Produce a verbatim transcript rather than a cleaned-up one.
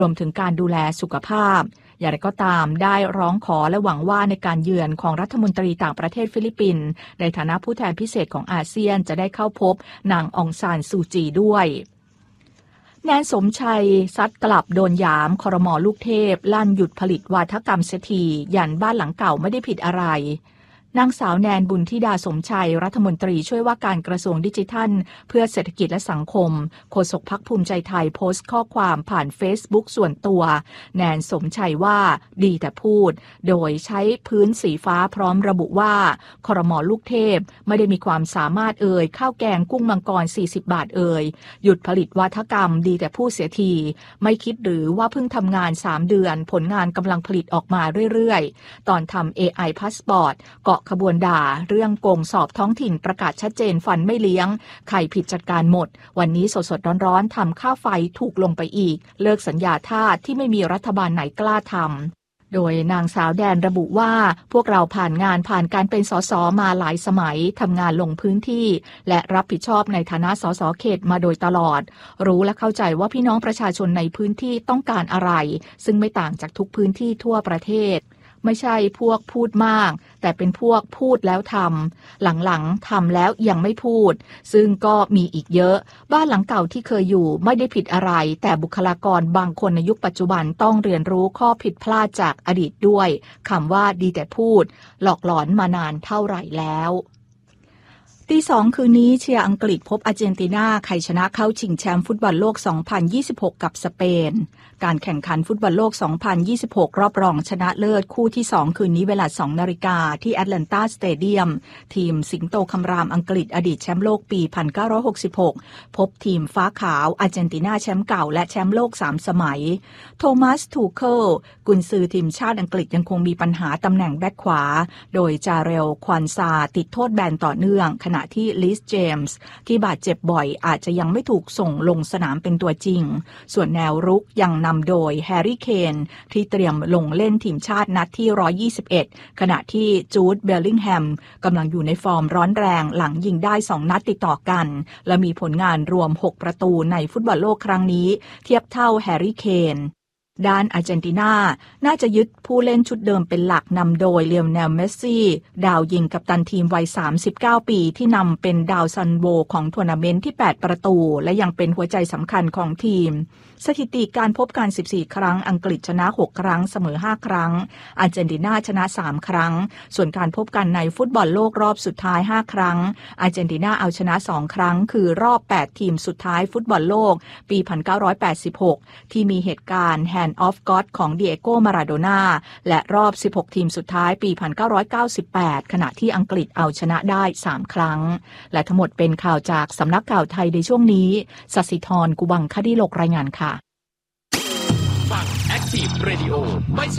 รวมถึงการดูแลสุขภาพอย่างไรก็ตามได้ร้องขอและหวังว่าในการเยือนของรัฐมนตรีต่างประเทศฟิลิปปินส์ในฐานะผู้แทนพิเศษของอาเซียนจะได้เข้าพบนางองซานซูจีด้วยแนนสมชัยซัดกลับโดนหยามครม.ลูกเทพลั่นหยุดผลิตวาทกรรมเสียทียันบ้านหลังเก่าไม่ได้ผิดอะไรนางสาวแนนบุญธิดาสมชัยรัฐมนตรีช่วยว่าการกระทรวงดิจิทัลเพื่อเศรษฐกิจและสังคมโฆษกพรรคภูมิใจไทยโพสต์ข้อความผ่าน Facebook ส่วนตัวแนนสมชัยว่าดีแต่พูดโดยใช้พื้นสีฟ้าพร้อมระบุว่าครม.ลูกเทพไม่ได้มีความสามารถเอ่ยข้าวแกงกุ้งมังกรสี่สิบบาทเอ่ยหยุดผลิตวาทกรรมดีแต่พูดเสียทีไม่คิดหรือว่าเพิ่งทำงานสามเดือนผลงานกำลังผลิตออกมาเรื่อยๆตอนทำ เอ ไอ Passport เกาะขบวนด่าเรื่องโกงสอบท้องถิ่นประกาศชัดเจนฟันไม่เลี้ยงใครผิดจัดการหมดวันนี้สดๆร้อนๆทำค่าไฟถูกลงไปอีกเลิกสัญญาทาสที่ไม่มีรัฐบาลไหนกล้าทำโดยนางสาวแดนระบุว่าพวกเราผ่านงานผ่านการเป็นสสมาหลายสมัยทำงานลงพื้นที่และรับผิดชอบในฐานะสสเขตมาโดยตลอดรู้และเข้าใจว่าพี่น้องประชาชนในพื้นที่ต้องการอะไรซึ่งไม่ต่างจากทุกพื้นที่ทั่วประเทศไม่ใช่พวกพูดมากแต่เป็นพวกพูดแล้วทำหลังๆทำแล้วยังไม่พูดซึ่งก็มีอีกเยอะบ้านหลังเก่าที่เคยอยู่ไม่ได้ผิดอะไรแต่บุคลากรบางคนในยุคปัจจุบันต้องเรียนรู้ข้อผิดพลาดจากอดีตด้วยคำว่าดีแต่พูดหลอกหลอนมานานเท่าไหร่แล้วตีสองคืนนี้เชียร์อังกฤษพบอาร์เจนตินาใครชนะเข้าชิงแชมป์ฟุตบอลโลกสองพันยี่สิบหกกับสเปนการแข่งขันฟุตบอลโลกสองพันยี่สิบหกรอบรองชนะเลิศคู่ที่สองคืนนี้เวลา สองนาฬิกาที่แอตแลนตาสเตเดียมทีมสิงโตคำรามอังกฤษอดีตแชมป์โลกปีหนึ่งพันเก้าร้อยหกสิบหกพบทีมฟ้าขาวอาร์เจนตินาแชมป์เก่าและแชมป์โลกสามสมัยโทมัสทูเคิลกุนซือทีมชาติอังกฤษยังคงมีปัญหาตำแหน่งแบ็คขวาโดยจาเรลควานซาติดโทษแบนต่อเนื่องขณะที่ลิสเจมส์ที่บาดเจ็บบ่อยอาจจะยังไม่ถูกส่งลงสนามเป็นตัวจริงส่วนแนวรุกยังนำโดยแฮร์รี่เคนที่เตรียมลงเล่นทีมชาตินัดที่หนึ่งร้อยยี่สิบเอ็ดขณะที่จูดเบลลิงแฮมกำลังอยู่ในฟอร์มร้อนแรงหลังยิงได้สองนัดติดต่อกันและมีผลงานรวมหกประตูในฟุตบอลโลกครั้งนี้เทียบเท่าแฮร์รี่เคนด้านอาร์เจนตินาน่าจะยึดผู้เล่นชุดเดิมเป็นหลักนำโดยเลโอเนลเมสซี่ดาวยิงกัปตันทีมวัยสามสิบเก้าปีที่นำเป็นดาวซันโวของทัวร์นาเมนต์ที่แปดประตูและยังเป็นหัวใจสำคัญของทีมสถิติการพบกันสิบสี่ครั้งอังกฤษชนะหกครั้งเสมอห้าครั้งอาร์เจนตินาชนะสามครั้งส่วนการพบกันในฟุตบอลโลกรอบสุดท้ายห้าครั้งอาร์เจนตินาเอาชนะสองครั้งคือรอบแปดทีมสุดท้ายฟุตบอลโลกปีหนึ่งพันเก้าร้อยแปดสิบหกที่มีเหตุการณ์ Hand of God ของดิเอโกมาราโดน่าและรอบสิบหกทีมสุดท้ายปีหนึ่งพันเก้าร้อยเก้าสิบแปดขณะที่อังกฤษเอาชนะได้สามครั้งและทั้งหมดเป็นข่าวจากสำนักข่าวไทยในช่วงนี้ศศิธรกุบังคดีโลกรายงานค่ะฟัง Active Radio ไม่ส